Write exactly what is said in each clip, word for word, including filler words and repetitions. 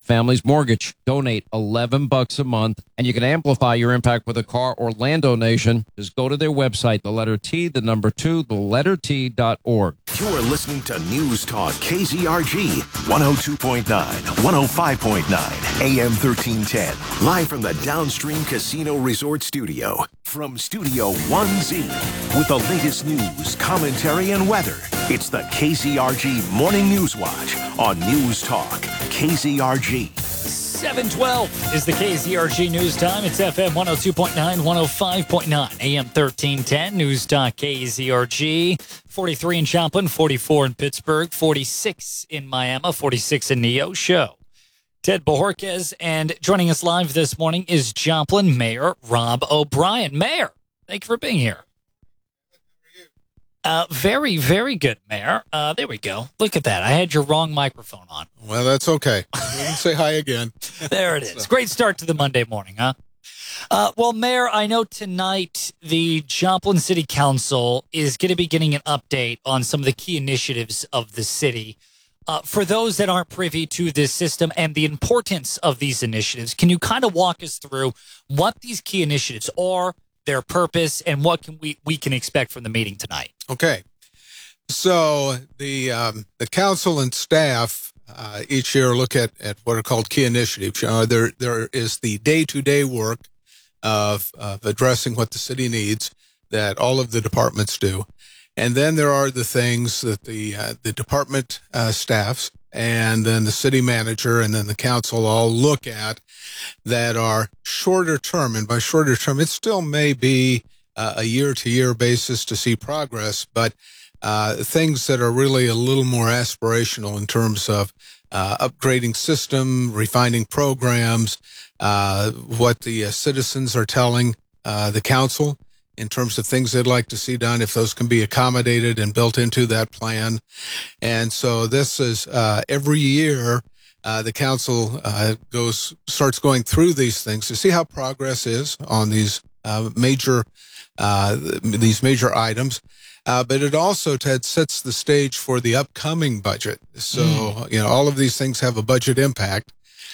family's mortgage. Donate eleven bucks a month, and you can amplify your impact with a car or land donation. Just go to their website, the letter T, the number two, the letter T dot org. You're listening to News Talk K Z R G, one oh two point nine, one oh five point nine, A M thirteen ten. Live from the Downstream Casino Resort Studio. From Studio one Z, with the latest news, commentary, and weather. It's the K Z R G Morning News Watch on News Talk K Z R G. seven twelve is the K Z R G News Time. It's F M one oh two point nine, one oh five point nine, A M thirteen ten, News Talk K Z R G. forty-three in Joplin, forty-four in Pittsburgh, forty-six in Miami, forty-six in Neosho. Ted Bojorquez, and joining us live this morning is Joplin Mayor Rob O'Brien. Mayor, thank you for being here. Uh, very, very good, Mayor. Uh, there we go. Look at that. I had your wrong microphone on. Well, that's okay. You can say hi again. There it is. Great start to the Monday morning, huh? Uh, well, Mayor, I know tonight the Joplin City Council is going to be getting an update on some of the key initiatives of the city. Uh, for those that aren't privy to this system and the importance of these initiatives, can you kind of walk us through what these key initiatives are, their purpose, and what can we, we can expect from the meeting tonight? Okay. So the um, the council and staff uh, each year look at, at what are called key initiatives. Uh, there there is the day-to-day work of, of addressing what the city needs that all of the departments do. And then there are the things that the uh, the department uh, staffs and then the city manager and then the council all look at that are shorter term. And by shorter term, it still may be uh, a year-to-year basis to see progress, but uh, things that are really a little more aspirational in terms of uh, upgrading system, refining programs, uh, what the uh, citizens are telling uh, the council in terms of things they'd like to see done, if those can be accommodated and built into that plan. And so this is uh, every year uh, the council uh, goes starts going through these things to see how progress is on these uh, major uh, these major items. Uh, but it also, Ted, sets the stage for the upcoming budget. So, mm. you know, all of these things have a budget impact.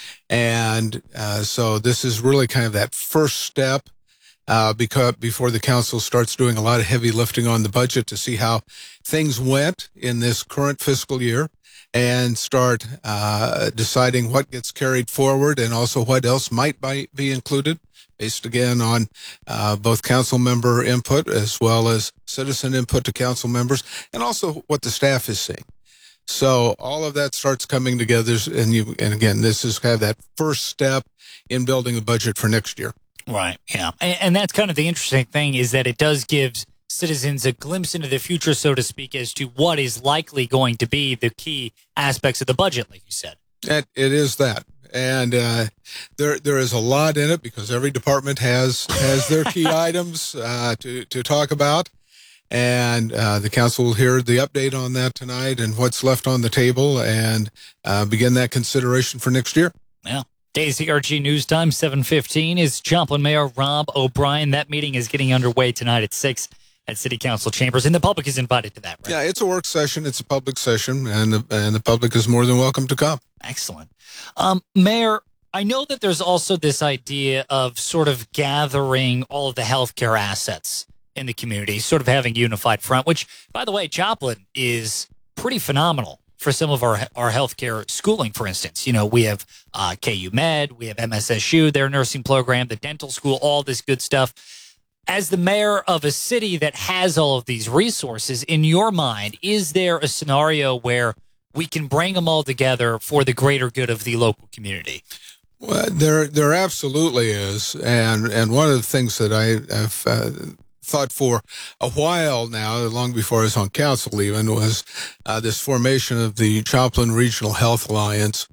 And uh, so this is really kind of that first step Uh, because before the council starts doing a lot of heavy lifting on the budget to see how things went in this current fiscal year and start uh, deciding what gets carried forward and also what else might by, be included, based again on uh, both council member input as well as citizen input to council members, and also what the staff is seeing. So all of that starts coming together, and you and again, this is kind of that first step in building a budget for next year. Right, yeah. And, and that's kind of the interesting thing, is that it does give citizens a glimpse into the future, so to speak, as to what is likely going to be the key aspects of the budget, like you said. It, it is that. And uh, there there is a lot in it because every department has has their key items uh, to, to talk about. And uh, the council will hear the update on that tonight and what's left on the table and uh, begin that consideration for next year. Yeah. K Z R G News Time, seven fifteen, is Joplin Mayor Rob O'Brien. That meeting is getting underway tonight at six at City Council chambers, and the public is invited to that, right? Yeah, it's a work session. It's a public session, and the, and the public is more than welcome to come. Excellent. Um, Mayor, I know that there's also this idea of sort of gathering all of the healthcare assets in the community, sort of having a unified front, which, by the way, Joplin is pretty phenomenal for some of our our healthcare schooling, for instance. You know, we have uh, K U Med, we have M S S U, their nursing program, the dental school, all this good stuff. As the mayor of a city that has all of these resources, in your mind, is there a scenario where we can bring them all together for the greater good of the local community? Well, there there absolutely is. And, and one of the things that I have uh, thought for a while now, long before I was on council even, was uh, this formation of the Joplin Regional Health Alliance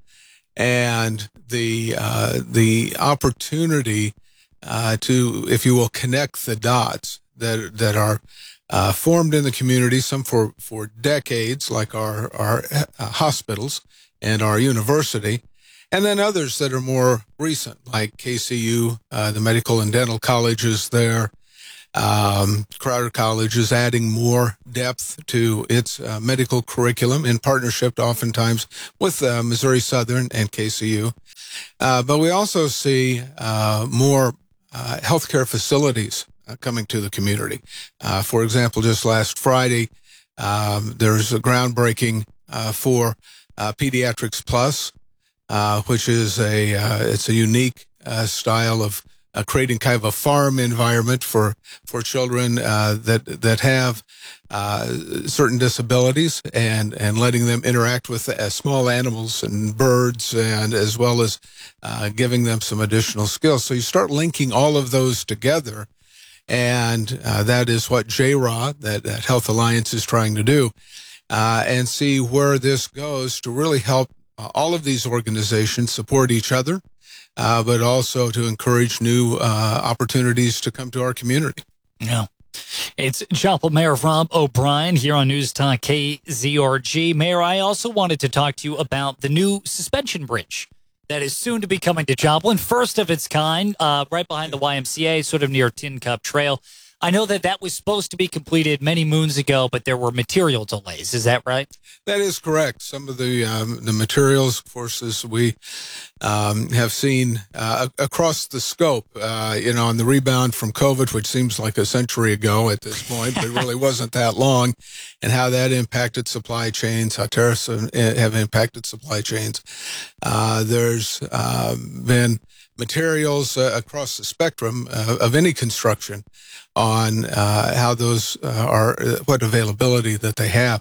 and the uh, the opportunity uh, to, if you will, connect the dots that that are uh, formed in the community, some for, for decades, like our, our uh, hospitals and our university, and then others that are more recent, like K C U, uh, the medical and dental colleges there. Um, Crowder College is adding more depth to its uh, medical curriculum in partnership oftentimes with uh, Missouri Southern and K C U. Uh, but we also see uh, more uh, healthcare facilities uh, coming to the community. Uh, for example, just last Friday, um, there's a groundbreaking uh, for uh, Pediatrics Plus, uh, which is a uh, it's a unique uh, style of uh, creating kind of a farm environment for for children uh, that that have uh, certain disabilities, and and letting them interact with uh, small animals and birds, and as well as uh, giving them some additional skills. So you start linking all of those together, and uh, that is what J R A, that, that Health Alliance, is trying to do, uh, and see where this goes to really help uh, all of these organizations support each other, uh, but also to encourage new uh, opportunities to come to our community. Yeah. It's Joplin Mayor Rob O'Brien here on News Talk K Z R G. Mayor, I also wanted to talk to you about the new suspension bridge that is soon to be coming to Joplin, first of its kind, uh, right behind the Y M C A, sort of near Tin Cup Trail. I know that that was supposed to be completed many moons ago, but there were material delays. Is that right? That is correct. Some of the um, the materials, of course, as we um, have seen uh, across the scope, uh, you know, on the rebound from COVID, which seems like a century ago at this point, but it really wasn't that long, and how that impacted supply chains, how tariffs have impacted supply chains. Uh, there's uh, been materials uh, across the spectrum uh, of any construction on uh, how those uh, are, what availability that they have.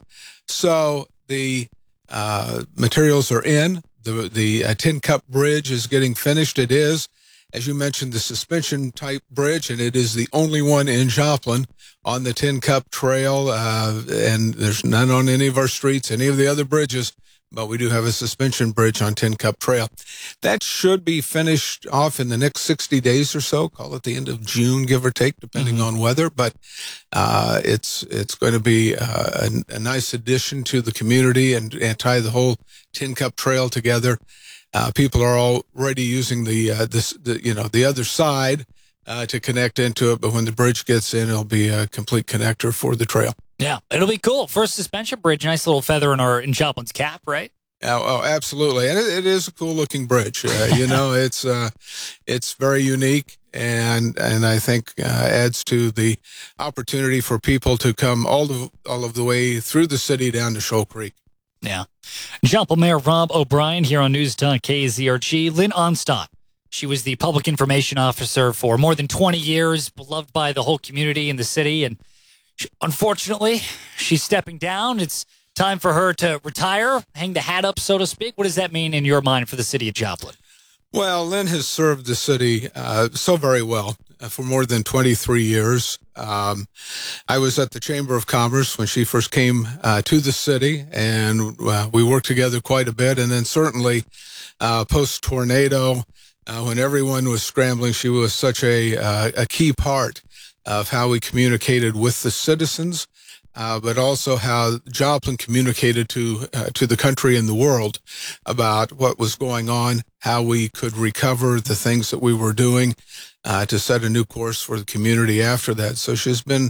So the uh, materials are in. The the uh, Tin Cup Bridge is getting finished. It is, as you mentioned, the suspension type bridge, and it is the only one in Joplin on the Tin Cup Trail. Uh, and there's none on any of our streets, any of the other bridges. But we do have a suspension bridge on Tin Cup Trail. That should be finished off in the next sixty days or so, call it the end of June, give or take, depending mm-hmm. on weather. But uh, it's it's going to be uh, a, a nice addition to the community, and, and tie the whole Tin Cup Trail together. Uh, people are already using the, uh, this, the you know the other side uh, to connect into it, but when the bridge gets in, it'll be a complete connector for the trail. Yeah, it'll be cool. First suspension bridge, nice little feather in our in Joplin's cap, right? Oh, oh absolutely, and it, it is a cool looking bridge. Uh, you know, it's uh, it's very unique, and and I think uh, adds to the opportunity for people to come all the all of the way through the city down to Shoal Creek. Yeah, Joplin Mayor Rob O'Brien here on News Talk K Z R G. Lynn Onstadt, she was the public information officer for more than twenty years, beloved by the whole community in the city, and unfortunately, she's stepping down. It's time for her to retire, hang the hat up, so to speak. What does that mean in your mind for the city of Joplin? Well, Lynn has served the city uh, so very well uh, for more than twenty-three years. Um, I was at the Chamber of Commerce when she first came uh, to the city, and uh, we worked together quite a bit. And then certainly uh, post-tornado, uh, when everyone was scrambling, she was such a, uh, a key part of how we communicated with the citizens, uh, but also how Joplin communicated to uh, to the country and the world about what was going on, how we could recover the things that we were doing uh, to set a new course for the community after that. So she's been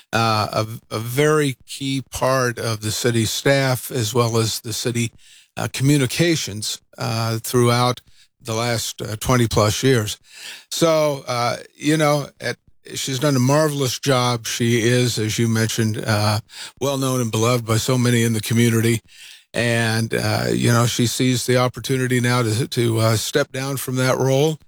uh, a, a very key part of the city staff, as well as the city uh, communications uh, throughout the last uh, twenty plus years. So, uh, you know, at she's done a marvelous job. She is, as you mentioned, uh, well known and beloved by so many in the community. And, uh, you know, she sees the opportunity now to, to uh, step down from that role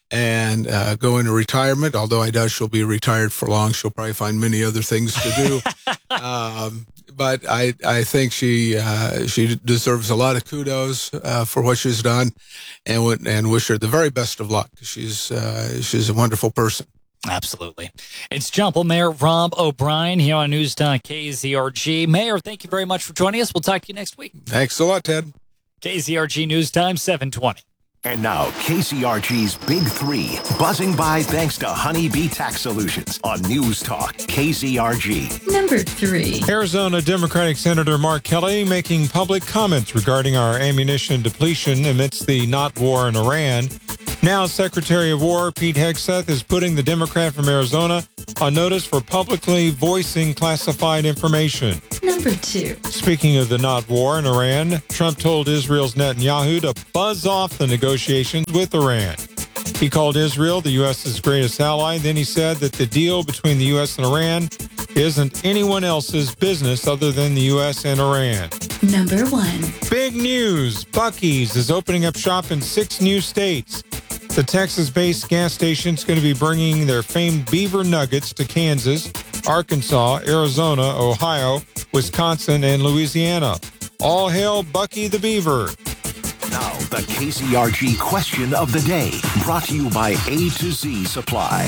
and uh, go into retirement. Although I doubt she'll be retired for long. She'll probably find many other things to do. um, but I, I think she uh, she deserves a lot of kudos uh, for what she's done, and w- and wish her the very best of luck. She's uh, she's a wonderful person. Absolutely. It's Joplin Mayor Rob O'Brien here on News Talk K Z R G. Mayor, thank you very much for joining us. We'll talk to you next week. Thanks a lot, Ted. K Z R G News Time, seven twenty. And now, K Z R G's Big Three, buzzing by thanks to Honeybee Tax Solutions on News Talk K Z R G. Number three. Arizona Democratic Senator Mark Kelly making public comments regarding our ammunition depletion amidst the not war in Iran. Now, Secretary of War Pete Hegseth is putting the Democrat from Arizona on notice for publicly voicing classified information. Number two. Speaking of the not war in Iran, Trump told Israel's Netanyahu to buzz off the negotiations with Iran. He called Israel the U S's greatest ally. Then he said that the deal between the U S and Iran isn't anyone else's business other than the U S and Iran. Number one. Big news. Buc-ee's is opening up shop in six new states. The Texas-based gas station is going to be bringing their famed beaver nuggets to Kansas, Arkansas, Arizona, Ohio, Wisconsin, and Louisiana. All hail Buc-ee the Beaver. Now, the K C R G question of the day, brought to you by A to Z Supply.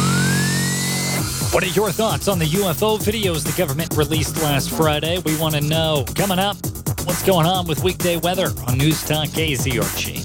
What are your thoughts on the U F O videos the government released last Friday? We want to know. Coming up, what's going on with weekday weather on News Talk K Z R G.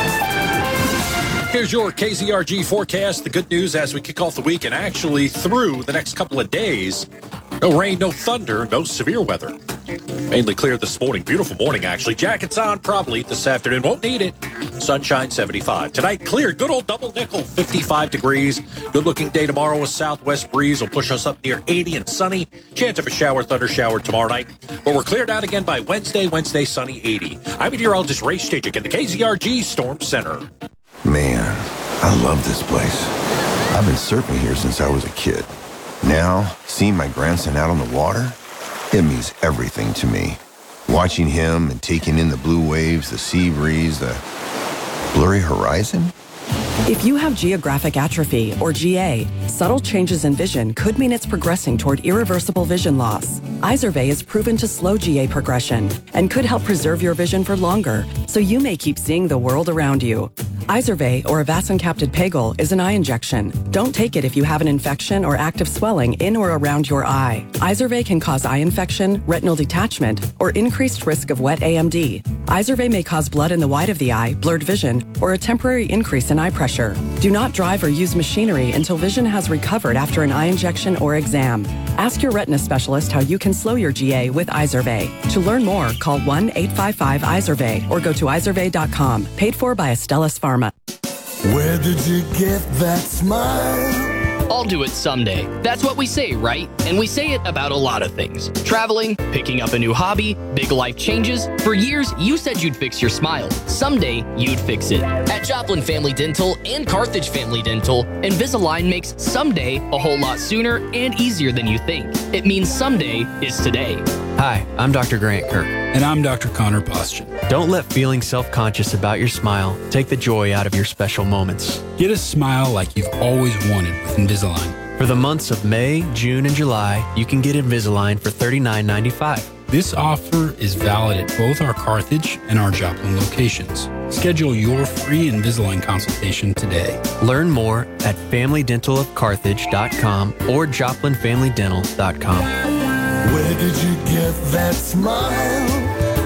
Here's your K Z R G forecast. The good news as we kick off the week and actually through the next couple of days. No rain, no thunder, no severe weather. Mainly clear this morning. Beautiful morning, actually. Jackets on probably this afternoon. Won't need it. Sunshine, seventy-five. Tonight, clear. Good old double nickel, fifty-five degrees. Good-looking day tomorrow. A southwest breeze will push us up near eighty and sunny. Chance of a shower, thunder shower tomorrow night. But we're cleared out again by Wednesday. Wednesday, sunny, eighty. I'm meteorologist Ray Stachik in the K Z R G Storm Center. Man, I love this place. I've been surfing here since I was a kid. Now, seeing my grandson out on the water, it means everything to me. Watching him and taking in the blue waves, the sea breeze, the blurry horizon. If you have geographic atrophy, or G A, subtle changes in vision could mean it's progressing toward irreversible vision loss. Izervay is proven to slow G A progression and could help preserve your vision for longer, so you may keep seeing the world around you. Izervay, or avacincaptad pegol, is an eye injection. Don't take it if you have an infection or active swelling in or around your eye. Izervay can cause eye infection, retinal detachment, or increased risk of wet A M D. Izervay may cause blood in the white of the eye, blurred vision, or a temporary increase in eye pressure. Do not drive or use machinery until vision has recovered after an eye injection or exam. Ask your retina specialist how you can slow your G A with Izervay. To learn more, call one eight five five Izervay or go to izervay dot com. Paid for by Astellas Pharma. Where did you get that smile? I'll do it someday. That's what we say, right? And we say it about a lot of things. Traveling, picking up a new hobby, big life changes. For years, you said you'd fix your smile. Someday, you'd fix it. At Joplin Family Dental and Carthage Family Dental, Invisalign makes someday a whole lot sooner and easier than you think. It means someday is today. Hi, I'm Doctor Grant Kirk. And I'm Doctor Connor Postjan. Don't let feeling self-conscious about your smile take the joy out of your special moments. Get a smile like you've always wanted with Invisalign. For the months of May, June, and July, you can get Invisalign for thirty-nine ninety-five. This offer is valid at both our Carthage and our Joplin locations. Schedule your free Invisalign consultation today. Learn more at family dental of carthage dot com or joplin family dental dot com. Where did you get that smile?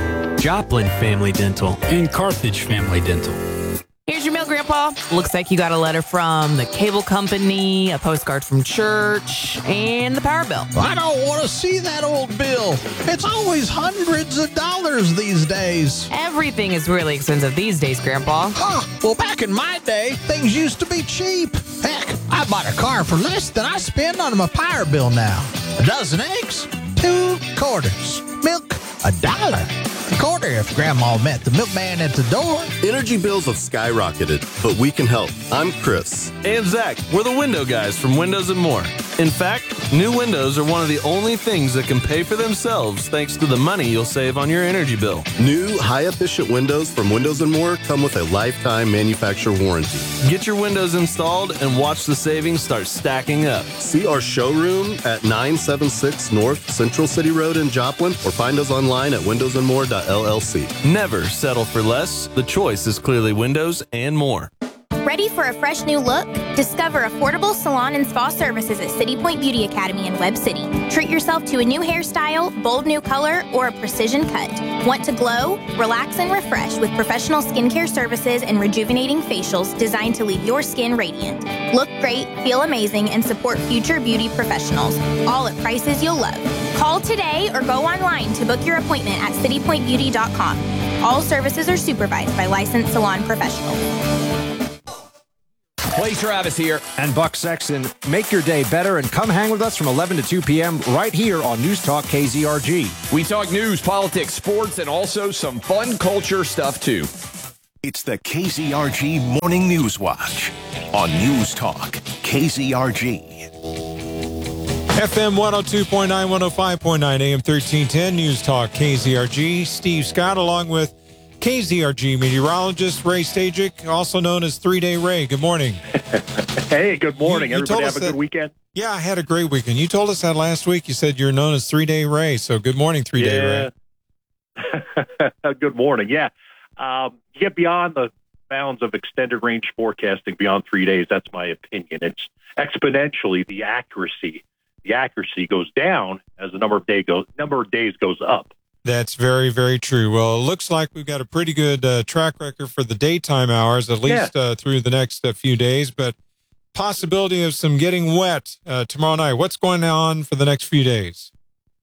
Joplin Family Dental and Carthage Family Dental. Here's your mail, Grandpa. Looks like you got a letter from the cable company, a postcard from church, and the power bill. I don't want to see that old bill. It's always hundreds of dollars these days. Everything is really expensive these days, Grandpa. Huh. Well, back in my day, things used to be cheap. Heck, I bought a car for less than I spend on my power bill now. A dozen eggs, two quarters. Milk, a dollar. A quarter if Grandma met the milkman at the door. Energy bills have skyrocketed, but we can help. I'm Chris. And Zach. We're the window guys from Windows and More. In fact, new windows are one of the only things that can pay for themselves thanks to the money you'll save on your energy bill. New, high-efficient windows from Windows and More come with a lifetime manufacturer warranty. Get your windows installed and watch the savings start stacking up. See our showroom at nine seventy-six North Central City Road in Joplin or find us online at windows and more dot L L C. Never settle for less. The choice is clearly Windows and More. Ready for a fresh new look? Discover affordable salon and spa services at City Point Beauty Academy in Webb City. Treat yourself to a new hairstyle, bold new color, or a precision cut. Want to glow, relax, and refresh with professional skincare services and rejuvenating facials designed to leave your skin radiant. Look great, feel amazing, and support future beauty professionals, all at prices you'll love. Call today or go online to book your appointment at city point beauty dot com. All services are supervised by licensed salon professionals. Clay Travis here. And Buck Sexton. Make your day better and come hang with us from eleven to two p.m. right here on News Talk K Z R G. We talk news, politics, sports, and also some fun culture stuff, too. It's the K Z R G Morning News Watch on News Talk K Z R G. F M one oh two point nine, one oh five point nine, A M thirteen ten, News Talk K Z R G. Steve Scott along with K Z R G meteorologist Ray Stajic, also known as Three Day Ray. Good morning. Hey, good morning. You- you Everybody told have us a good that- weekend? Yeah, I had a great weekend. You told us that last week. You said you're known as Three Day Ray. So good morning, Three Day Ray. Good morning. Yeah. Um, you get beyond the bounds of extended range forecasting beyond three days. That's my opinion. It's exponentially the accuracy. The accuracy goes down as the number of day goes number of days goes up. That's very, very true. Well, it looks like we've got a pretty good uh, track record for the daytime hours, at least uh, through the next uh, few days, but possibility of some getting wet uh, tomorrow night. What's going on for the next few days?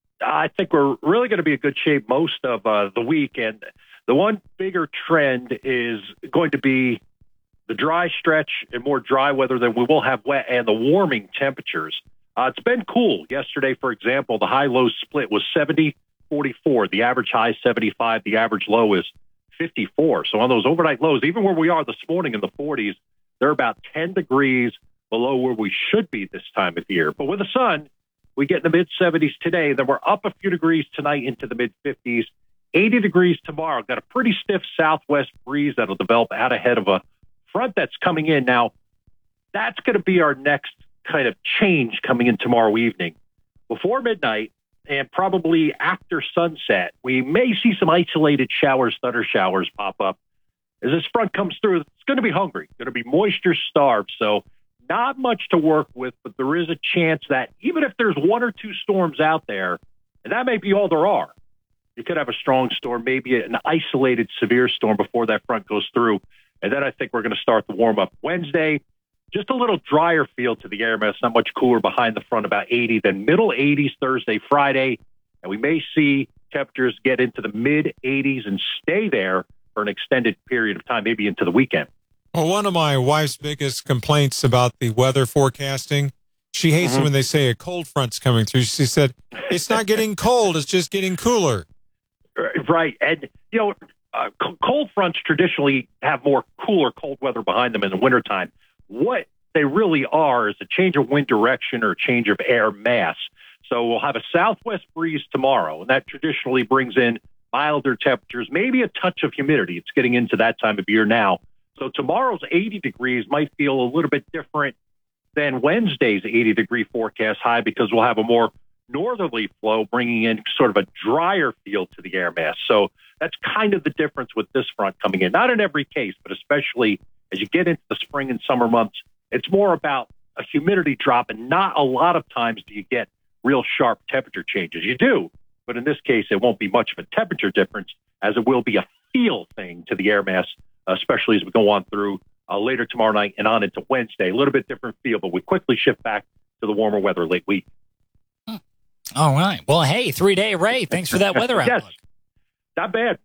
I think we're really going to be in good shape most of uh, the week. And the one bigger trend is going to be the dry stretch and more dry weather than we will have wet, and the warming temperatures. Uh, it's been cool. Yesterday, for example, the high-low split was seventy forty-four. The average high is seventy-five. The average low is fifty-four. So on those overnight lows, even where we are this morning in the forties, they're about ten degrees below where we should be this time of year. But with the sun, we get in the mid-seventies today. Then we're up a few degrees tonight into the mid-fifties. eighty degrees tomorrow. Got a pretty stiff southwest breeze that'll develop out ahead of a front that's coming in. Now, that's going to be our next kind of change coming in tomorrow evening. Before midnight and probably after sunset, we may see some isolated showers, thunder showers pop up. As this front comes through, it's going to be hungry, going to be moisture starved. So not much to work with, but there is a chance that even if there's one or two storms out there, and that may be all there are, you could have a strong storm, maybe an isolated severe storm before that front goes through. And then I think we're going to start the warm up Wednesday. Just a little drier feel to the air mass, not much cooler behind the front, about eighty, then middle eighties Thursday, Friday. And we may see temperatures get into the mid eighties and stay there for an extended period of time, maybe into the weekend. Well, one of my wife's biggest complaints about the weather forecasting, she hates Mhm. it when they say a cold front's coming through. She said, it's not getting cold, it's just getting cooler. Right. And, you know, uh, c- cold fronts traditionally have more cooler cold weather behind them in the wintertime. What they really are is a change of wind direction or a change of air mass. So we'll have a southwest breeze tomorrow, and that traditionally brings in milder temperatures, maybe a touch of humidity. It's getting into that time of year now. So tomorrow's eighty degrees might feel a little bit different than Wednesday's eighty degree forecast high, because we'll have a more northerly flow bringing in sort of a drier feel to the air mass. So that's kind of the difference with this front coming in. Not in every case, but especially as you get into the spring and summer months, it's more about a humidity drop, and not a lot of times do you get real sharp temperature changes. You do, but in this case, it won't be much of a temperature difference as it will be a feel thing to the air mass, especially as we go on through uh, later tomorrow night and on into Wednesday. A little bit different feel, but we quickly shift back to the warmer weather late week. All right. Well, hey, three-day Ray, thanks for that weather outlook. Yes. Not bad.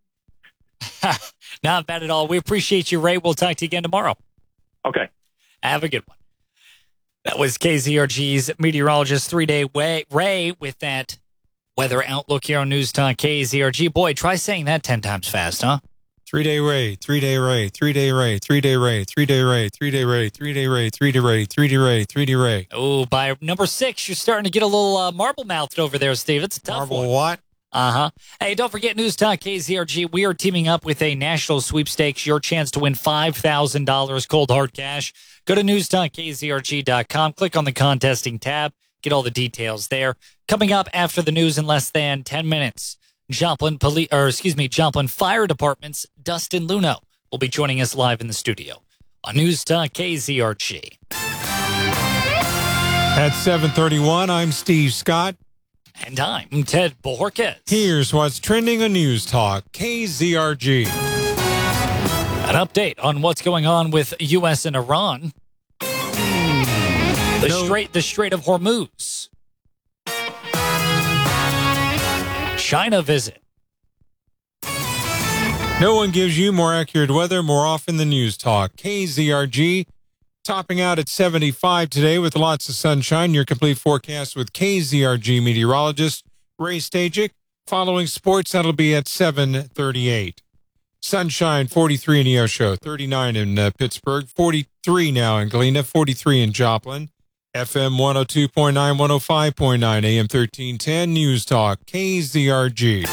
Not bad at all. We appreciate you, Ray. We'll talk to you again tomorrow. Okay. Have a good one. That was K Z R G's meteorologist, three-day Ray, Ray with that weather outlook here on News Talk K Z R G. Boy, try saying that ten times fast, huh? Three-day Ray, three-day Ray, three-day Ray, three-day Ray, three-day Ray, three-day Ray, three-day Ray, three-day Ray, three-day Ray, three-day Ray. Oh, by number six, you're starting to get a little uh, marble-mouthed over there, Steve. It's a tough Marble one. what? Uh-huh. Hey, don't forget News Talk K Z R G. We are teaming up with a national sweepstakes. Your chance to win five thousand dollars cold hard cash. Go to news talk k z r g dot com. Click on the contesting tab. Get all the details there. Coming up after the news in less than ten minutes, Joplin Police, or excuse me, Joplin Fire Department's Dustin Luno will be joining us live in the studio on News Talk K Z R G. At seven thirty-one, I'm Steve Scott. And I'm Ted Bojorquez. Here's what's trending on News Talk K Z R G. An update on what's going on with U S and Iran. The No. Strait, the Strait of Hormuz. China visit. No one gives you more accurate weather more often than News Talk K Z R G. Topping out at seventy-five today with lots of sunshine. Your complete forecast with K Z R G meteorologist Ray Stajic. Following sports, that'll be at seven thirty-eight. Sunshine, forty-three in Neosho, thirty-nine in uh, Pittsburgh, forty-three now in Galena, forty-three in Joplin. F M one oh two point nine, one oh five point nine, A M thirteen ten, News Talk, K Z R G.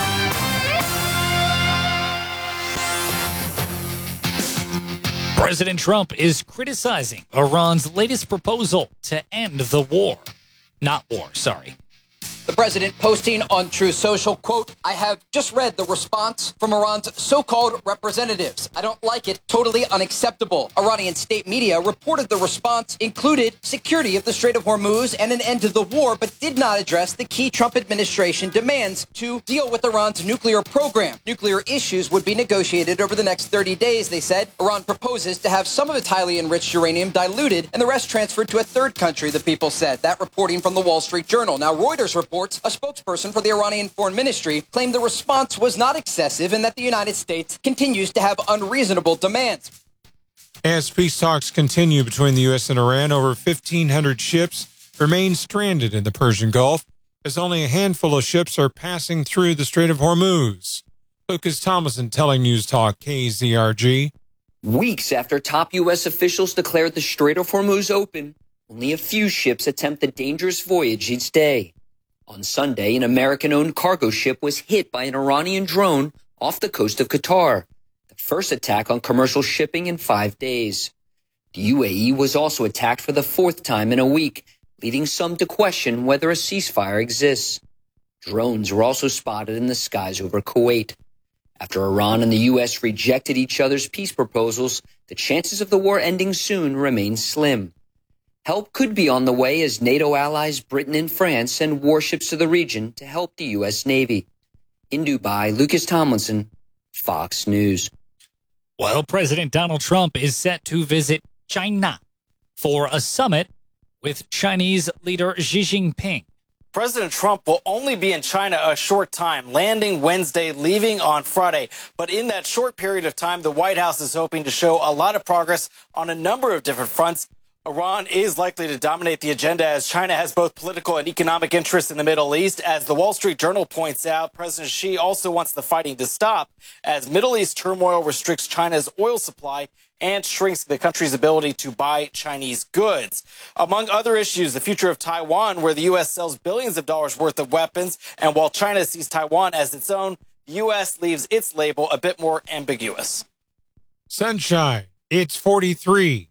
President Trump is criticizing Iran's latest proposal to end the war. Not war, sorry. The president posting on Truth Social, quote, I have just read the response from Iran's so-called representatives. I don't like it. Totally unacceptable. Iranian state media reported the response included security of the Strait of Hormuz and an end to the war, but did not address the key Trump administration demands to deal with Iran's nuclear program. Nuclear issues would be negotiated over the next thirty days, they said. Iran proposes to have some of its highly enriched uranium diluted and the rest transferred to a third country, the people said. That reporting from the Wall Street Journal. Now, Reuters reports a spokesperson for the Iranian Foreign Ministry claimed the response was not excessive and that the United States continues to have unreasonable demands. As peace talks continue between the U S and Iran, over fifteen hundred ships remain stranded in the Persian Gulf as only a handful of ships are passing through the Strait of Hormuz. Lucas Thomason telling News Talk K Z R G. Weeks after top U S officials declared the Strait of Hormuz open, only a few ships attempt the dangerous voyage each day. On Sunday, an American-owned cargo ship was hit by an Iranian drone off the coast of Qatar, the first attack on commercial shipping in five days. The U A E was also attacked for the fourth time in a week, leading some to question whether a ceasefire exists. Drones were also spotted in the skies over Kuwait. After Iran and the U S rejected each other's peace proposals, the chances of the war ending soon remain slim. Help could be on the way as NATO allies Britain and France send warships to the region to help the U S Navy. In Dubai, Lucas Tomlinson, Fox News. Well, President Donald Trump is set to visit China for a summit with Chinese leader Xi Jinping. President Trump will only be in China a short time, landing Wednesday, leaving on Friday. But in that short period of time, the White House is hoping to show a lot of progress on a number of different fronts. Iran is likely to dominate the agenda as China has both political and economic interests in the Middle East. As the Wall Street Journal points out, President Xi also wants the fighting to stop as Middle East turmoil restricts China's oil supply and shrinks the country's ability to buy Chinese goods. Among other issues, the future of Taiwan, where the U S sells billions of dollars worth of weapons. And while China sees Taiwan as its own, the U S leaves its label a bit more ambiguous. Sunshine, it's forty-three.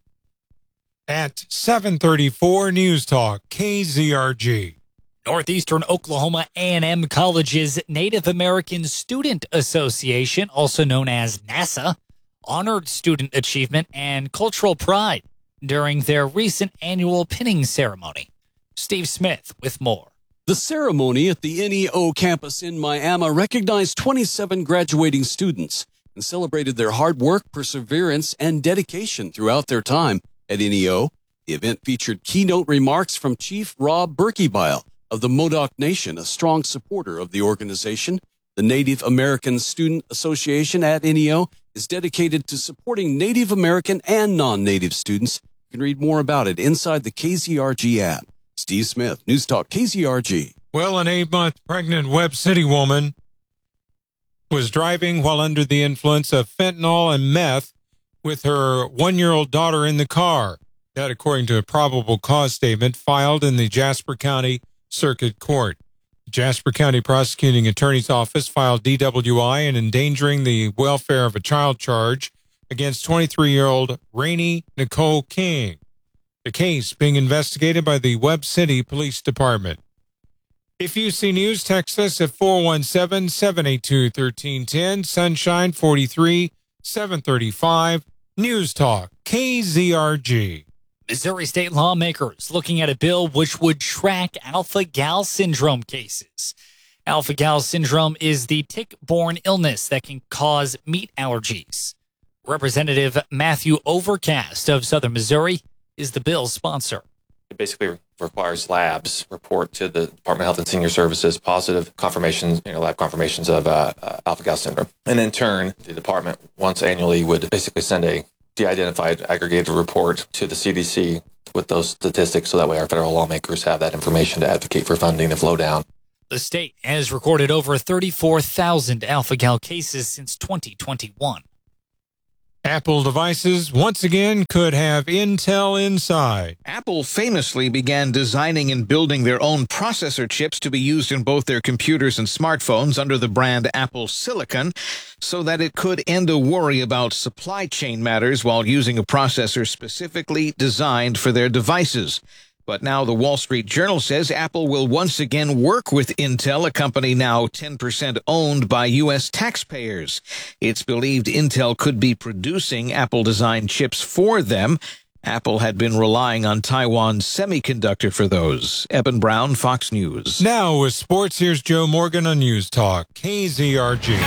At seven thirty-four, News Talk, K Z R G. Northeastern Oklahoma A and M College's Native American Student Association, also known as NASA, honored student achievement and cultural pride during their recent annual pinning ceremony. Steve Smith with more. The ceremony at the N E O campus in Miami recognized twenty-seven graduating students and celebrated their hard work, perseverance, and dedication throughout their time at N E O. The event featured keynote remarks from Chief Rob Berkebile of the Modoc Nation, a strong supporter of the organization. The Native American Student Association at N E O is dedicated to supporting Native American and non-Native students. You can read more about it inside the K Z R G app. Steve Smith, News Talk, K Z R G. Well, an eight-month pregnant Webb City woman was driving while under the influence of fentanyl and meth with her one-year-old daughter in the car. That, according to a probable cause statement filed in the Jasper County Circuit Court. The Jasper County Prosecuting Attorney's Office filed D W I and endangering the welfare of a child charge against twenty-three-year-old Rainey Nicole King. The case being investigated by the Webb City Police Department. If you see news, text us at four one seven, seven eight two, one three one zero, Sunshine forty-three, seven thirty-five. News Talk, K Z R G. Missouri state lawmakers looking at a bill which would track alpha-gal syndrome cases. Alpha-gal syndrome is the tick-borne illness that can cause meat allergies. Representative Matthew Overcast of Southern Missouri is the bill's sponsor. It basically requires labs report to the Department of Health and Senior Services positive confirmations, you know, lab confirmations of uh, uh, alpha-gal syndrome. And in turn, the department once annually would basically send a de-identified aggregated report to the C D C with those statistics, so that way our federal lawmakers have that information to advocate for funding to flow down. The state has recorded over thirty-four thousand alpha-gal cases since twenty twenty-one. Apple devices once again could have Intel inside. Apple famously began designing and building their own processor chips to be used in both their computers and smartphones under the brand Apple Silicon, so that it could end a worry about supply chain matters while using a processor specifically designed for their devices. But now the Wall Street Journal says Apple will once again work with Intel, a company now ten percent owned by U S taxpayers. It's believed Intel could be producing Apple-designed chips for them. Apple had been relying on Taiwan Semiconductor for those. Eben Brown, Fox News. Now with sports, here's Joe Morgan on News Talk, K Z R G.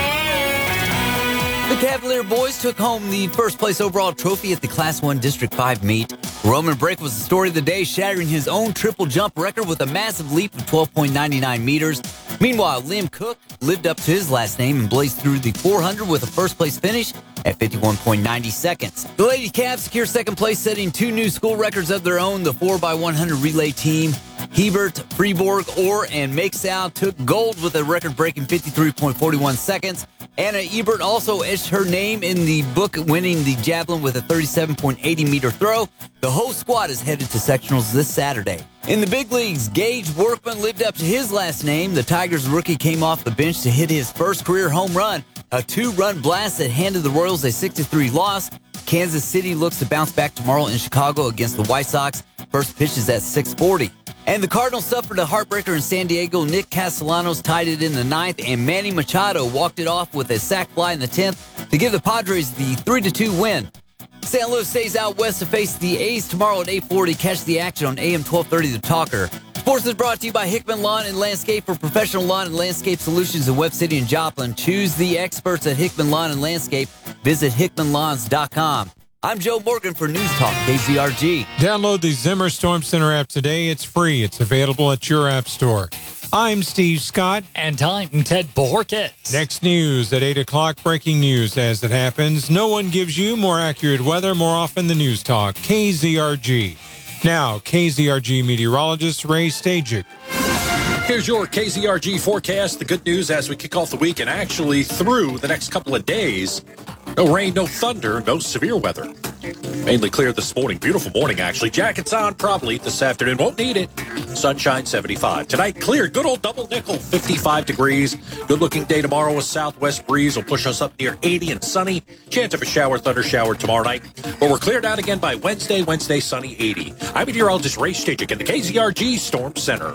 The Cavalier boys took home the first place overall trophy at the Class one District five meet. Roman Brake was the story of the day, shattering his own triple jump record with a massive leap of twelve point nine nine meters. Meanwhile, Liam Cook lived up to his last name and blazed through the four hundred with a first-place finish at fifty-one point nine zero seconds. The Lady Cavs secure second place, setting two new school records of their own. The four by one hundred relay team, Hebert, Freeborg, Orr, and Makesau, took gold with a record-breaking fifty-three point four one seconds. Anna Ebert also etched her name in the book, winning the javelin with a thirty-seven point eight zero meter throw. The whole squad is headed to sectionals this Saturday. In the big leagues, Gage Workman lived up to his last name. The Tigers rookie came off the bench to hit his first career home run, a two-run blast that handed the Royals a six to three loss. Kansas City looks to bounce back tomorrow in Chicago against the White Sox. First pitch is at six forty. And the Cardinals suffered a heartbreaker in San Diego. Nick Castellanos tied it in the ninth, and Manny Machado walked it off with a sac fly in the tenth to give the Padres the three to two win. Saint Louis stays out west to face the A's tomorrow at eight forty. Catch the action on A M twelve thirty The Talker. Sports is brought to you by Hickman Lawn and Landscape. For professional lawn and landscape solutions in Webb City and Joplin, choose the experts at Hickman Lawn and Landscape. Visit hickman lawns dot com. I'm Joe Morgan for News Talk K Z R G. Download the Zimmer Storm Center app today. It's free. It's available at your app store. I'm Steve Scott. And I'm Ted Borkett. Next news at eight o'clock. Breaking news as it happens. No one gives you more accurate weather more often than News Talk K Z R G. Now, K Z R G meteorologist Ray Stajic. Here's your K Z R G forecast. The good news as we kick off the week and actually through the next couple of days. No rain, no thunder, no severe weather. Mainly clear this morning. Beautiful morning, actually. Jackets on probably this afternoon. Won't need it. Sunshine, seventy-five. Tonight, clear. Good old double nickel, fifty-five degrees. Good-looking day tomorrow. A southwest breeze will push us up near eighty and sunny. Chance of a shower, thunder shower tomorrow night. But we're cleared out again by Wednesday. Wednesday, sunny, eighty. I'm meteorologist Ray Stajic in the K Z R G Storm Center.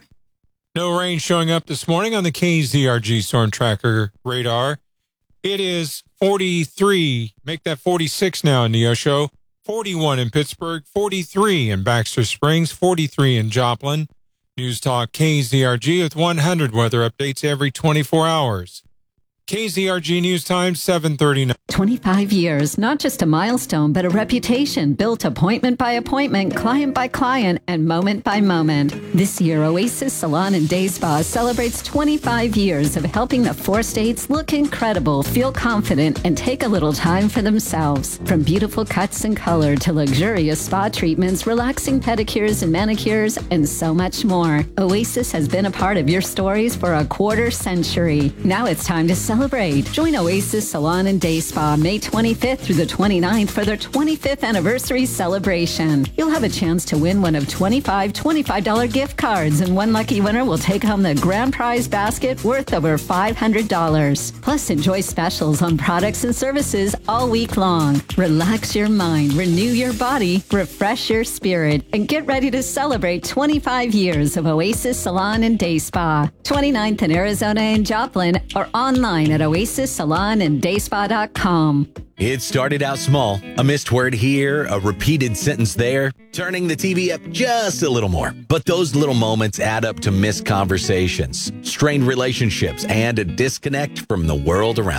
No rain showing up this morning on the K Z R G Storm Tracker radar. It is forty-three. Make that forty-six now in Neosho. forty-one in Pittsburgh, forty-three in Baxter Springs, forty-three in Joplin. News Talk K Z R G with one hundred weather updates every twenty-four hours. K Z R G News Time, seven thirty-nine. twenty-five years, not just a milestone, but a reputation built appointment by appointment, client by client, and moment by moment. This year, Oasis Salon and Day Spa celebrates twenty-five years of helping the four states look incredible, feel confident, and take a little time for themselves. From beautiful cuts and color to luxurious spa treatments, relaxing pedicures and manicures, and so much more. Oasis has been a part of your stories for a quarter century. Now it's time to celebrate. Celebrate. Join Oasis Salon and Day Spa May twenty-fifth through the twenty-ninth for their twenty-fifth anniversary celebration. You'll have a chance to win one of twenty-five twenty-five dollars gift cards, and one lucky winner will take home the grand prize basket worth over five hundred dollars. Plus, enjoy specials on products and services all week long. Relax your mind, renew your body, refresh your spirit, and get ready to celebrate twenty-five years of Oasis Salon and Day Spa. twenty-ninth in Arizona and Joplin, or online at oasis salon and day spa dot com. It started out small, a missed word here, a repeated sentence there, turning the T V up just a little more. But those little moments add up to missed conversations, strained relationships, and a disconnect from the world around you.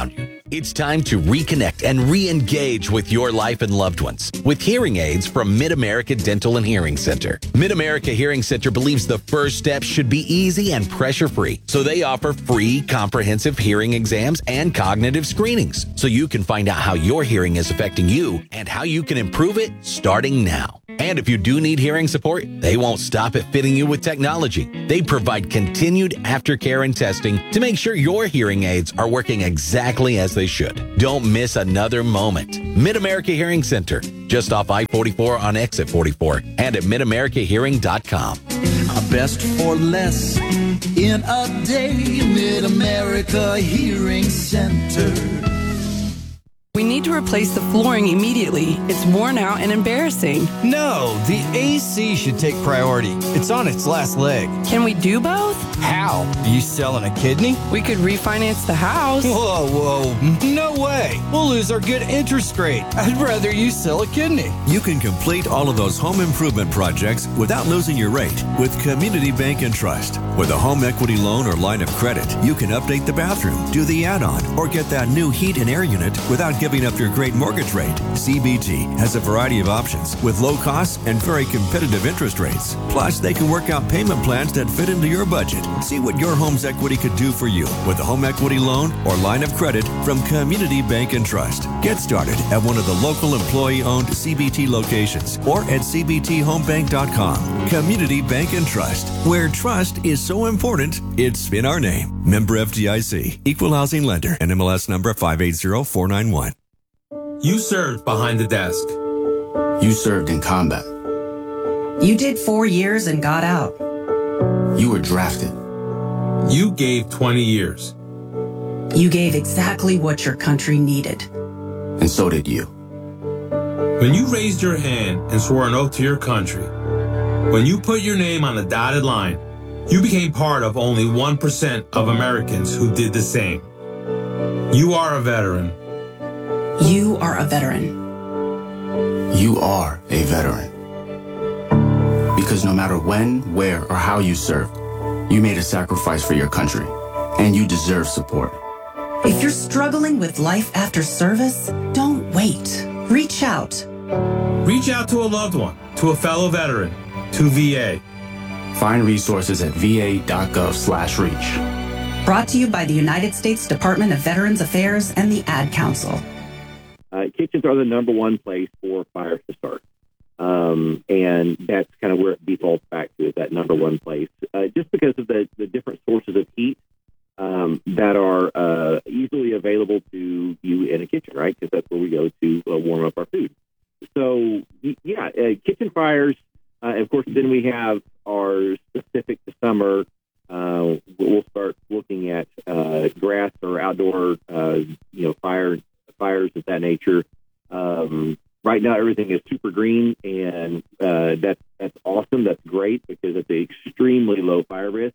It's time to reconnect and re-engage with your life and loved ones with hearing aids from Mid-America Dental and Hearing Center. Mid-America Hearing Center believes the first step should be easy and pressure-free, so they offer free, comprehensive hearing exams and cognitive screenings, so you can find out how your hearing is affecting you and how you can improve it starting now. And if you do need hearing support, they won't stop at fitting you with technology. They provide continued aftercare and testing to make sure your hearing aids are working exactly as they should. Don't miss another moment. Mid-America Hearing Center, just off I forty-four on exit forty-four, and at mid america hearing dot com. Best for less in a day. Mid-America Hearing Center. We need to replace the flooring immediately. It's worn out and embarrassing. No, the A C should take priority. It's on its last leg. Can we do both? How? Are you selling a kidney? We could refinance the house. Whoa, whoa. No way. We'll lose our good interest rate. I'd rather you sell a kidney. You can complete all of those home improvement projects without losing your rate with Community Bank and Trust. With a home equity loan or line of credit, you can update the bathroom, do the add-on, or get that new heat and air unit without giving up your great mortgage rate. C B T has a variety of options with low costs and very competitive interest rates. Plus, they can work out payment plans that fit into your budget. See what your home's equity could do for you with a home equity loan or line of credit from Community Bank and Trust. Get started at one of the local employee-owned C B T locations or at c b t home bank dot com. Community Bank and Trust, where trust is so important, it's in our name. Member F D I C, Equal Housing Lender, N M L S number five eight zero four nine one. You served behind the desk. You served in combat. You did four years and got out. You were drafted. You gave twenty years. You gave exactly what your country needed. And so did you. When you raised your hand and swore an oath to your country, when you put your name on the dotted line, you became part of only one percent of Americans who did the same. You are a veteran. You are a veteran. You are a veteran. Because no matter when, where, or how you served, you made a sacrifice for your country, and you deserve support. If you're struggling with life after service, don't wait. Reach out. Reach out to a loved one, to a fellow veteran, to V A. Find resources at v a dot gov slash reach. Brought to you by the United States Department of Veterans Affairs and the Ad Council. Uh, kitchens are the number one place for fires to start. Um, and that's kind of where it defaults back to, is that number one place. Uh, just because of the, the different sources of heat um, that are uh, easily available to you in a kitchen, right? Because that's where we go to uh, warm up our food. So, yeah, uh, kitchen fires. Uh, of course, then we have our specific to summer. Uh, we'll start looking at uh, grass or outdoor, uh, you know, fire fires of that nature. Um, right now, everything is super green, and uh, that's that's awesome. That's great because it's an extremely low fire risk.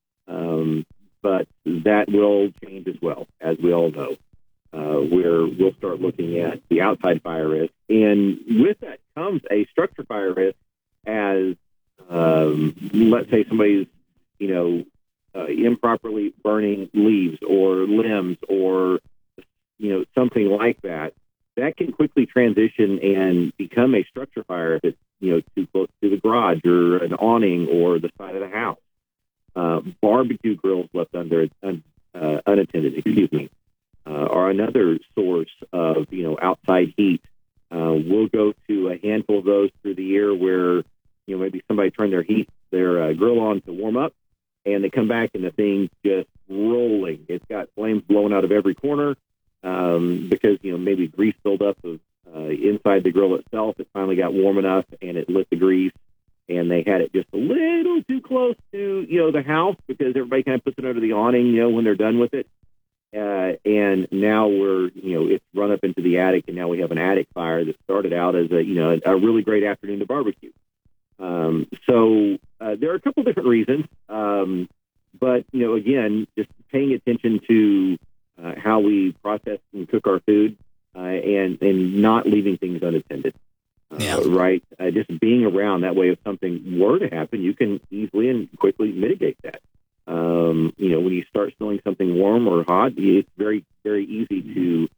Um, but that will change as well, as we all know. Uh, where we'll start looking at the outside fire risk, and with that comes a structure fire risk. As um, let's say somebody's, you know, uh, improperly burning leaves or limbs or, you know, something like that, that can quickly transition and become a structure fire if it's, you know, too close to the garage or an awning or the side of the house. Uh, barbecue grills left under un, uh, unattended, excuse me, uh, are another source of, you know, outside heat. Uh, we'll go to a handful of those through the year where, you know, maybe somebody turned their heat, their uh, grill on to warm up, and they come back and the thing's just rolling. It's got flames blowing out of every corner um, because, you know, maybe grease buildup of uh, inside the grill itself. It finally got warm enough and it lit the grease, and they had it just a little too close to, you know, the house because everybody kind of puts it under the awning, you know, when they're done with it. Uh, and now we're, you know, it's run up into the attic, and now we have an attic fire that started out as a, you know, a really great afternoon to barbecue. Um, so uh, there are a couple different reasons, um, but, you know, again, just paying attention to uh, how we process and cook our food uh, and, and not leaving things unattended, uh, yeah. right? Uh, just being around that way if something were to happen, you can easily and quickly mitigate that. Um, you know, when you start smelling something warm or hot, it's very, very easy to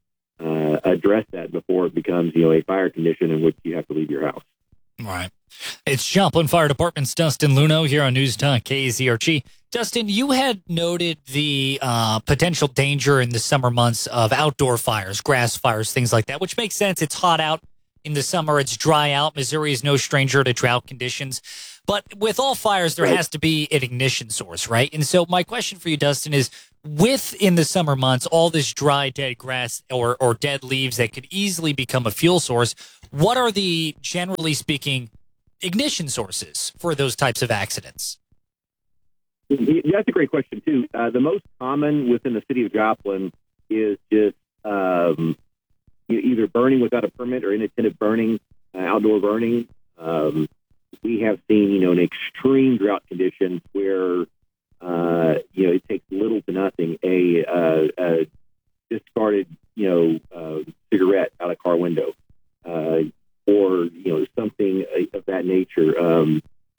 that before it becomes, you know, a fire condition in which you have to leave your house. All right. It's Joplin Fire Department's Dustin Luno here on News Talk K Z R G. Dustin, you had noted the uh, potential danger in the summer months of outdoor fires, grass fires, things like that, which makes sense. It's hot out in the summer. It's dry out. Missouri is no stranger to drought conditions. But with all fires, there has to be an ignition source, right? And so my question for you, Dustin, is with, in the summer months, all this dry, dead grass or, or dead leaves that could easily become a fuel source, what are the, generally speaking, ignition sources for those types of accidents? That's a great question, too. Uh, the most common within the city of Joplin is just um, either burning without a permit or inattentive burning, uh, outdoor burning. Um, we have seen, you know, an extreme drought conditions where, uh, you know, it takes little to nothing. A, uh, a discarded, you know, uh, cigarette out a car window, uh, or, you know, something of that nature. Um,